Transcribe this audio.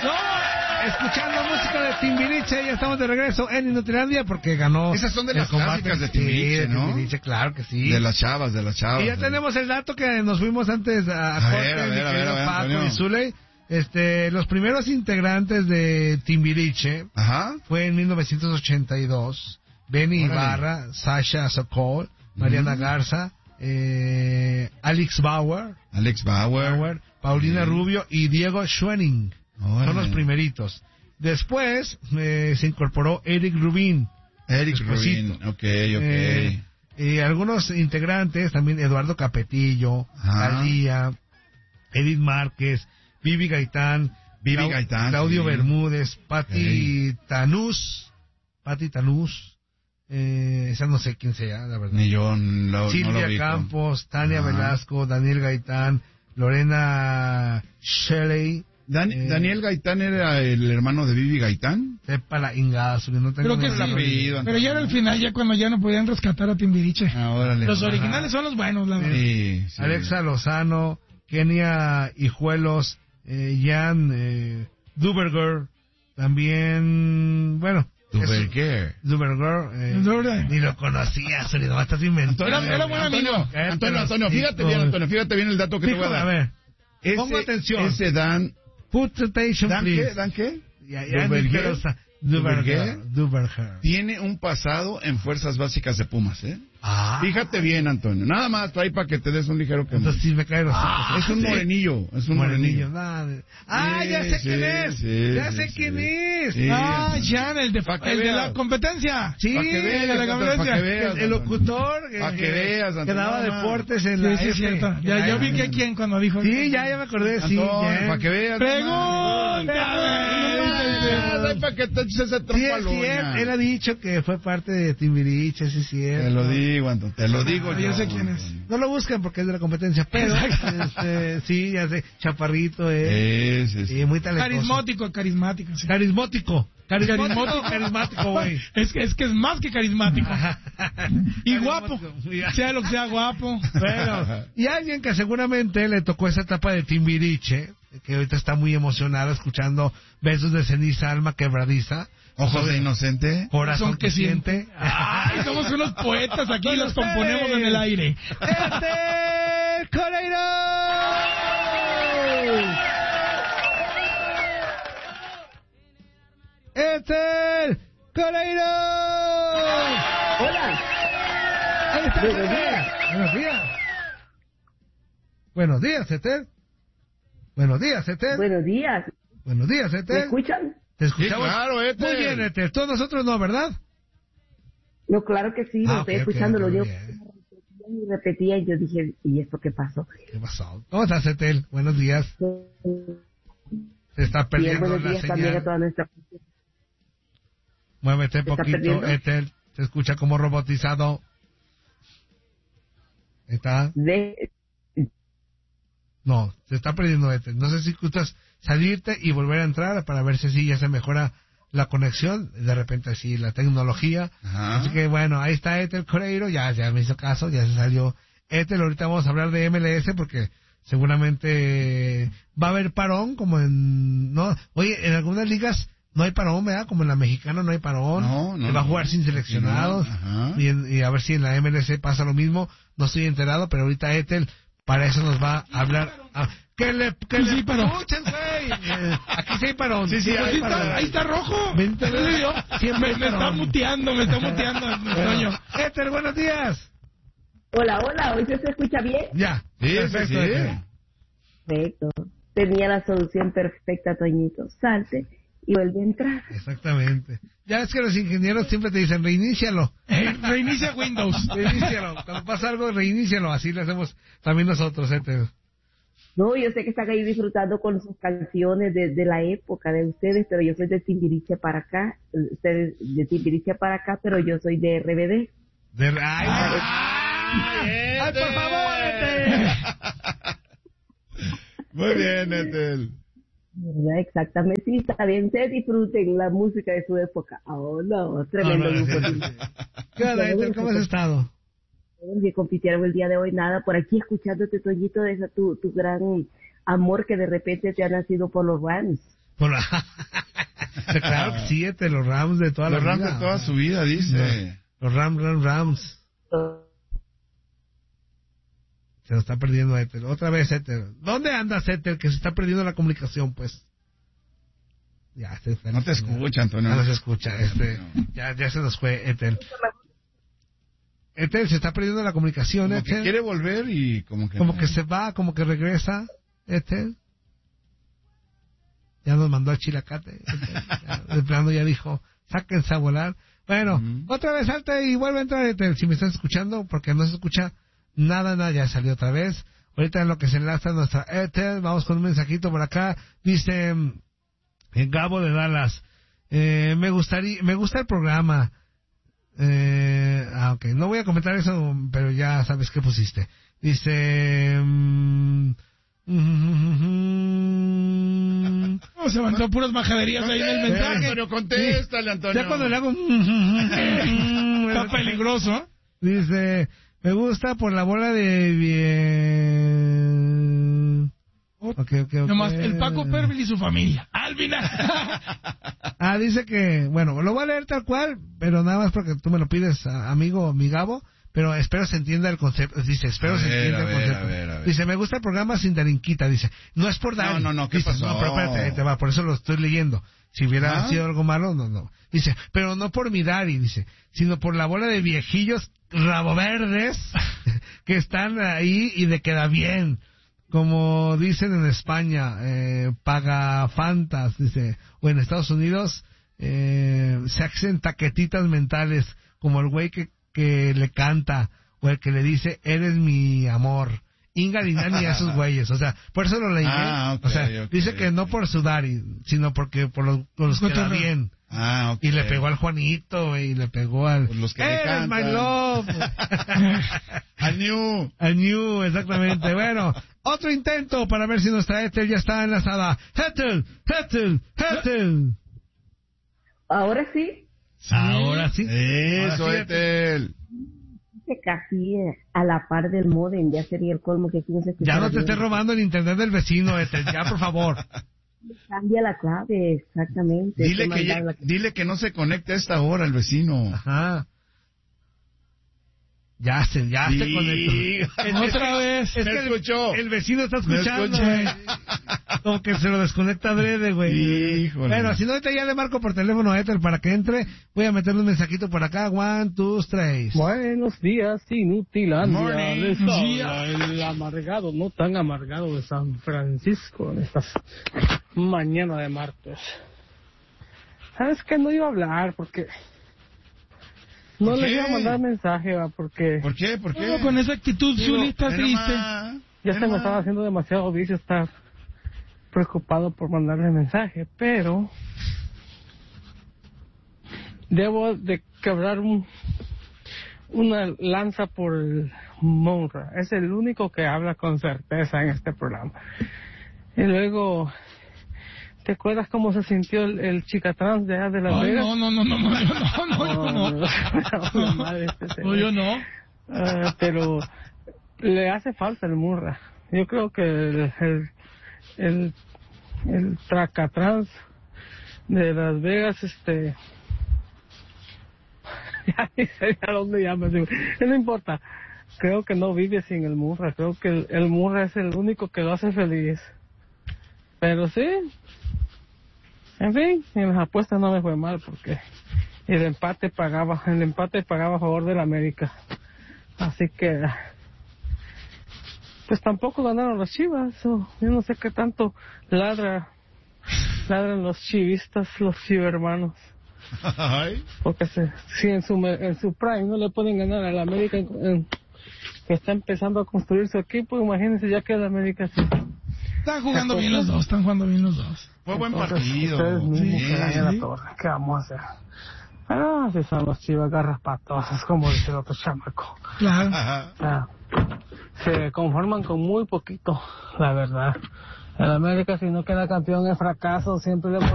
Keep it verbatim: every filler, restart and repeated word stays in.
No, escuchando música de Timbiriche, ya estamos de regreso en Inutilandia porque ganó. Esas son de las clásicas de Timbiriche, sí, ¿no? De Timbiriche, claro que sí. De las chavas, de las chavas. Y ya de... tenemos el dato que nos fuimos antes a, a, a corte, ver, a mi ver, a ver, querido a ver, Paco Antonio. y Zuley. Este, los primeros integrantes de Timbiriche Ajá. fue en mil novecientos ochenta y dos. Benny Órale. Ibarra, Sasha Sokol, Mariana Mm. Garza, eh, Alex Bauer, Alex Bauer. Bauer, Paulina Sí. Rubio y Diego Schwenning. Órale. Son los primeritos. Después eh, se incorporó Eric Rubin. Eric Despuésito. Rubin. Ok, ok. Eh, y algunos integrantes, también Eduardo Capetillo, Ajá. Talía, Edith Márquez, Vivi Gaitán, Vivi Clau- Gaitán, Claudio sí. Bermúdez, Patti Tanús, Patti Tanús, eh, esa no sé quién sea, la verdad. Ni yo lo, Silvia no lo ubico. Campos, Tania Ajá. Velasco, Daniel Gaitán, Lorena Shelley. Dan- eh, Daniel Gaitán era el hermano de Vivi Gaitán. Sepa la ingada, su- no tengo Creo que el sí. apellido. Pero ya era el final, ya cuando ya no podían rescatar a Timbiriche. Ah, órale. Los Ajá. originales son los buenos, la verdad. Sí, sí. Alexa Lozano, Kenia Hijuelos, eh, Jan eh, Duberger, también, bueno, Duverger. Duberger, eh, Duberger. ni lo conocía, se le estás inventando. Era- era buen Antonio, amigo. Eh, Antonio, pero Antonio, sí, fíjate no. bien, Antonio, fíjate bien el dato que te voy a Dijo, dar. a ver, Ese, pongo atención. Ese Dan... Put attention, ¿Dan please. qué? ¿Dan qué? Ya, ya, Duverger. ni siquiera- Duberger. Duverger. Duberger. Tiene un pasado en Fuerzas Básicas de Pumas, ¿eh? Ah, Fíjate bien, Antonio. Nada más ahí para que te des un ligero que entonces sí me cae los Ah, es un sí. morenillo, es un Morenillo. morenillo. nada de- Ah, ya sé Sí, quién sí, es. sí, ya sí, sé sí. quién es. Sí. Ah, Antonio. Jan, el de, Pa' que el de la veas. competencia. Sí, Pa' que veas, el de la Antonio, competencia. pa' que veas, el, el locutor eh, Pa' que veas, que Antonio, daba no, deportes en Sí, la sí, es F. cierto. Que Ya, la- yo vi que quién cuando dijo. Sí, ya, ya me acordé, sí. Antonio, ya. para que veas. Pregúntame. Para que te eches ese Sí, trompo es al cierto. uña. Él ha dicho que fue parte de Timbiriche, sí, es cierto. Te lo digo, Antonio, te lo digo Ah, yo. ya sé quién es. No lo buscan porque es de la competencia, pero este, sí, ya sé, chaparrito, eh. Sí, sí, sí. Sí, muy talentoso. Carismático, carismático. Sí. Carismático. Carismático, carismático, güey. Es que, es que es más que carismático. Y guapo. Carismático. Sea lo que sea guapo. Bueno, y alguien que seguramente le tocó esa etapa de Timbiriche, que ahorita está muy emocionado escuchando Besos de Ceniza, Alma Quebradiza, Ojos de inocente. Corazón Son que que siente. Ay, somos unos poetas aquí, Con los ustedes. componemos en el aire. ¡Este Coreiro! ¡Este Coreiro! Hola. Ahí está, Buenos Etel. días. Buenos días. Buenos días, Etel. Buenos días, Etel. Buenos días. Buenos días, ¿Me Etel. escuchan? Te escuchamos. Sí, claro, Etel. Muy bien, Etel. Todos nosotros no, ¿verdad? No, claro que sí, lo Ah, estoy ok, ok, escuchando, ok, lo digo. bien. Y repetía y yo dije, ¿y esto qué pasó? ¿Qué pasó? ¿Cómo estás, Etel? Buenos días. Se está Bien, perdiendo buenos la días también a señal. toda nuestra... Muévete Se está poquito, perdiendo. Etel. Se escucha como robotizado. ¿Está? De... No, se está perdiendo Etel. No sé si gustas salirte y volver a entrar para ver si así ya se mejora la conexión. De repente así la tecnología. Ajá. Así que bueno, ahí está Etel Coreiro. Ya, ya me hizo caso, ya se salió Etel. Ahorita vamos a hablar de M L S porque seguramente va a haber parón como en... no Oye, en algunas ligas no hay parón, ¿verdad? Como en la mexicana no hay parón. No, no, Se va a no. jugar sin seleccionados. Sí, no, ajá. y, en- y a ver si en la M L S pasa lo mismo. No estoy enterado, pero ahorita Etel para eso nos va a hablar. Ah, que le, que Sí, le sí, parón. escuchen, güey. Eh, aquí sí hay parón. Sí, sí, Pues hay ahí, parón. está, ahí está rojo. ¿Me entendió? Siempre Me, hay me está parón. muteando, me está muteando, Toño. Etel, buenos días. Hola, hola, ¿hoy se escucha bien? Ya. Sí, sí, Perfecto, sí. Etel. Perfecto. Tenía la solución perfecta, Toñito. Salte y vuelve a entrar. Exactamente. Ya es que los ingenieros siempre te dicen, reinícialo. Eh, reinicia Windows. Reinícialo. Cuando pasa algo, reinícialo. Así lo hacemos también nosotros, Etel. No, yo sé que están ahí disfrutando con sus canciones de, de la época de ustedes, pero yo soy de Timbiriche para acá. Ustedes de Timbiriche para acá, pero yo soy de R B D. De... ¡Ay, ay, ay, por favor, Etel! Muy bien, Etel. ¿Verdad? Exactamente. Sí, está bien. Ustedes disfruten la música de su época. Oh, no, tremendo No, no, grupo. sí, sí. ¿Qué onda, Etel? ¿Cómo has estado? Que compitieron el día de hoy, nada, por aquí escuchándote, Toñito, de esa tu, tu gran amor que de repente te ha nacido por los Rams. Por la... Claro que sí, este, los Rams de toda Los la Rams vida. de toda su vida, dice. Los Rams, Rams, Rams. Se lo está perdiendo Ethel. Otra vez Ethel. ¿Dónde andas, Ethel? Que se está perdiendo la comunicación, pues. Ya, se está... No te escucha, Antonio. No se escucha. Este, ya, ya se nos fue Ethel. Ethel, se está perdiendo la comunicación, Como Ethel. que quiere volver y como que... Como no. que se va, como que regresa, Ethel. Ya nos mandó a Chilacate. Ethel. Ya, de plano ya dijo, sáquense a volar. Bueno, Uh-huh. otra vez salta y vuelve a entrar, Ethel, si me estás escuchando, porque no se escucha nada, nada, ya salió otra vez. Ahorita en lo que se enlaza nuestra Ethel, vamos con un mensajito por acá. Dice, eh, Gabo de Dallas, eh, me gustaría, me gusta el programa. Eh, ah, ok, no voy a comentar eso, pero ya sabes qué pusiste. Dice... Mm, mm, Oh, se aventó puras majaderías ahí en el mensaje. Antonio, contéstale, Antonio. ya cuando le hago... Está peligroso. Dice, me gusta por la bola de bien... Ok, ok, ok. Nomás el Paco Pervil y su familia. Alvina. Ah, dice que, bueno, lo voy a leer tal cual, pero nada más porque tú me lo pides, a- amigo, mi Gabo, pero espero se entienda el concepto. Dice, espero A se ver, entienda a el ver, concepto. a ver, a ver. Dice, me gusta el programa sin darinquita, dice. No es por dar. No, no, no, ¿qué dice, pasó? No, pero espérate, ahí te va, por eso lo estoy leyendo. Si hubiera ¿Ah? sido algo malo, no, no. Dice, pero no por mi Dari, dice, sino por la bola de viejillos rabo verdes que están ahí y de queda bien. Como dicen en España, eh, paga fantas, dice, o en Estados Unidos, eh, se hacen taquetitas mentales, como el güey que, que le canta, o el que le dice, eres mi amor. Inga Dinani a esos güeyes, o sea, por eso lo leí. Ah, ok, o sea, ok, dice que no ok. por sudar, y- sino porque por los, con los que da Cotorreo. bien. Ah, ok. Y le pegó al Juanito, y le pegó al... Pues los que le ¡Eres cantan. my love! Al New. Al New, exactamente. Bueno, otro intento para ver si nuestra Ethel ya está enlazada. ¡Ethel! ¡Ethel! ¡Ethel! Ahora sí, Ahora sí. Eso, Ahora sí, Ethel. casi eh, a la par del modem, ya sería el colmo que aquí no se Ya escuchara no te bien. estés robando el internet del vecino, Ethel. Ya, por favor. Cambia la clave, exactamente. Dile Hay que, ya- mandarla- dile que no se conecte a esta hora el vecino. Ajá. Ya se, ya se Sí. conectó. Otra vez. Es Me que el- escuchó. El, vecino está Me escuchando. escuché. güey. Como que se lo desconecta adrede, güey. Híjole. Bueno, si no, ahorita ya le marco por teléfono a Ethel para que entre. Voy a meterle un mensajito por acá. One, two, tres. Buenos días, Inutilandia. Morning. Les habla Yeah. el amargado, no tan amargado de San Francisco en esta mañana de martes. ¿Sabes qué? No iba a hablar porque... No ¿Por les qué? iba a mandar mensaje, va, porque ¿Por qué? ¿Por qué? No, con esa actitud, Digo, Zuli, está ve triste. nomás, ya ve se me nomás. estaba haciendo demasiado vicio estar preocupado por mandarle mensaje, pero... Debo de quebrar un, una lanza por el Monra. Es el único que habla con certeza en este programa. Y luego, ¿te acuerdas cómo se sintió el, el chica trans de, de Las Ay, Vegas? no, no, no, no, no, yo no, no, yo no. no, madre, este No, yo no. Ah, pero le hace falta el Murra. Yo creo que el, el, el, el tracatrans de Las Vegas, este... ya ni sé a dónde llama. No importa. Creo que no vive sin el Murra. Creo que el, el Murra es el único que lo hace feliz. Pero sí. En fin, en las apuestas no me fue mal porque el empate pagaba, el empate pagaba a favor del América. Así que, pues tampoco ganaron las Chivas. O yo no sé qué tanto ladra, ladran los chivistas, los chivermanos. Ay. Porque se, si en su me- en su prime no le pueden ganar al América en- en- que está empezando a construir su equipo, imagínense ya que el América sí. Están jugando bien los dos, están jugando bien los dos. Fue buen Entonces, partido. ustedes mismos Sí. que ganen la torre. ¿Qué vamos a hacer? Pero así son los chivas garras patosas, como dice el otro chamaco. Claro. Ajá. O sea, se conforman con muy poquito, la verdad. El América, si no queda campeón, es fracaso, siempre le